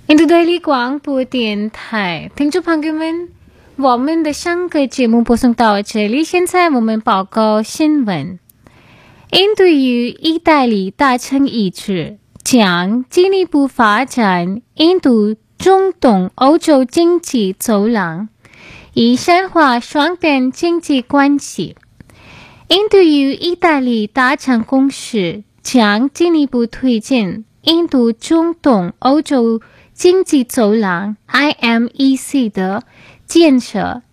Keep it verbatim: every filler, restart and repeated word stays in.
印度对立广播电台听众朋友们，我们的上个节目播送到这里，现在我们报告新闻。印度与意大利达成一致，将进一步发展印度中东欧洲经济走廊，以深化双边经济关系。印度与意大利达成共识，将进一步推进印度中东欧洲经济走廊 I M E C 的建设，